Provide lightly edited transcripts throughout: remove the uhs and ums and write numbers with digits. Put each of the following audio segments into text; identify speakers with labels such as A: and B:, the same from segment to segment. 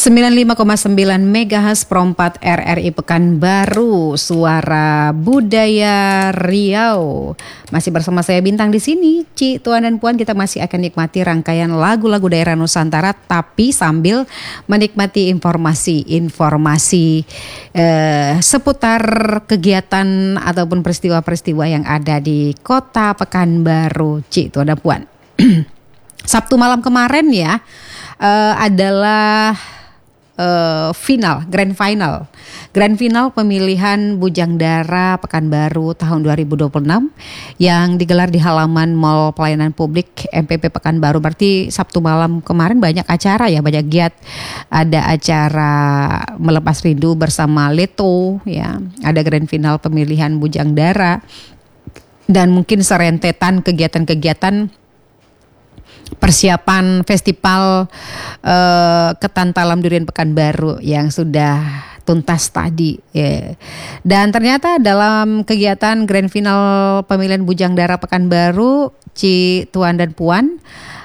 A: 95,9 MHz Pro 4 RRI Pekanbaru, suara budaya Riau. Masih bersama saya Bintang di sini, Ci, Tuan dan Puan. Kita masih akan nikmati rangkaian lagu-lagu daerah Nusantara, tapi sambil menikmati informasi seputar kegiatan ataupun peristiwa-peristiwa yang ada di Kota Pekanbaru, Ci, Tuan dan Puan. Sabtu malam kemarin ya adalah Grand final pemilihan Bujang Dara Pekanbaru tahun 2026 yang digelar di halaman Mall Pelayanan Publik MPP Pekanbaru. Berarti Sabtu malam kemarin banyak acara ya, banyak giat. Ada acara melepas rindu bersama Leto ya, ada grand final pemilihan Bujang Dara dan mungkin serentetan kegiatan-kegiatan persiapan festival Ketan Talam Durian Pekanbaru yang sudah tuntas tadi ya. Dan ternyata dalam kegiatan grand final pemilihan Bujang Dara Pekanbaru, Ci, Tuan dan Puan,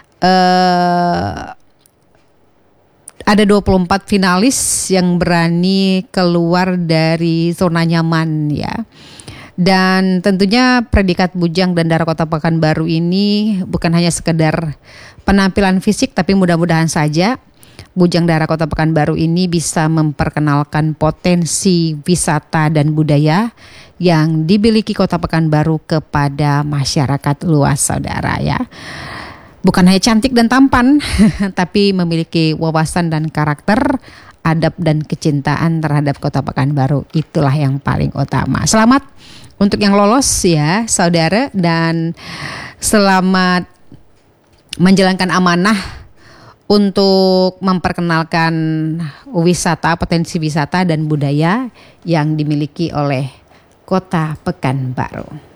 A: ada 24 finalis yang berani keluar dari zona nyaman ya. Dan tentunya predikat Bujang dan Dara Kota Pekanbaru ini bukan hanya sekedar penampilan fisik, tapi mudah-mudahan saja Bujang Dara Kota Pekanbaru ini bisa memperkenalkan potensi wisata dan budaya yang dimiliki Kota Pekanbaru kepada masyarakat luas, saudara ya. Bukan hanya cantik dan tampan, tapi memiliki wawasan dan karakter, adab dan kecintaan terhadap Kota Pekanbaru. Itulah yang paling utama. Selamat untuk yang lolos ya saudara, dan selamat menjalankan amanah untuk memperkenalkan wisata, potensi wisata dan budaya yang dimiliki oleh Kota Pekanbaru.